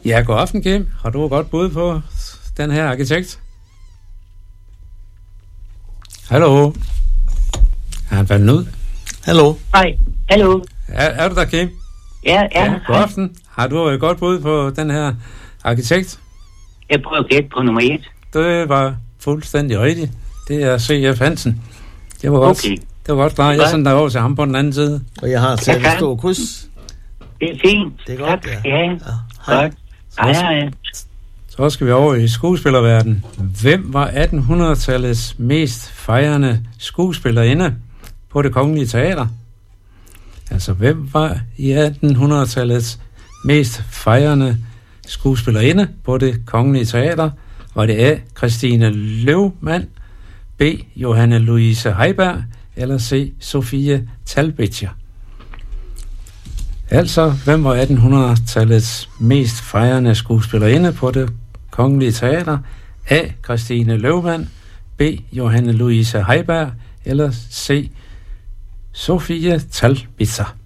Ja, god aften, Kim. Har du et godt bud på den her arkitekt? Hallo? Er han faldet ud? Hallo? Hej, hallo. Er du der, Kim? Ja. God aften. Har du et godt bud på den her arkitekt? Jeg prøver at gætte på nummer 1. Det var fuldstændig rigtigt. Det er C.F. Hansen. Det var godt. Okay. Det var godt klart. Jeg sender dig over til ham på den anden side. Og jeg har selv et stort kryds. Det er fint. Det er godt, tak. ja. Ja. Hej. Godt. Hej. Så skal vi over i skuespillerverdenen. Hvem var 1800-tallets mest fejrende skuespillerinde på Det Kongelige Teater? Altså, hvem var i 1800-tallets mest fejrende skuespillerinde på Det Kongelige Teater? Var det A. Christine Løvmand, B. Johanne Louise Heiberg, eller C. Sofie Talbitcher? Altså, hvem var 1800-tallets mest fejrende skuespillerinde på Det Kongelige Teater? A. Christine Løvmand, B. Johanne Louise Heiberg, eller C. Sofie Talbitcher?